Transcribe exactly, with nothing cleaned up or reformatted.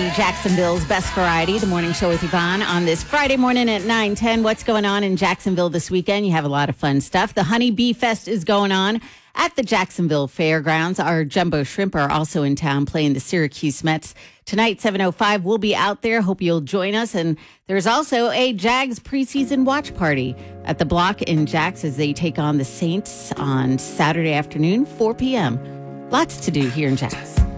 Jacksonville's Best Variety, the morning show with Yvonne on this Friday morning at nine ten. What's going on in Jacksonville this weekend? You have a lot of fun stuff. The Honey Bee Fest is going on at the Jacksonville Fairgrounds. Our Jumbo Shrimp are also in town playing the Syracuse Mets. Tonight, seven oh five, we'll be out there. Hope you'll join us. And there's also a Jags preseason watch party at the Block in Jax as they take on the Saints on Saturday afternoon, four p.m. Lots to do here in Jax.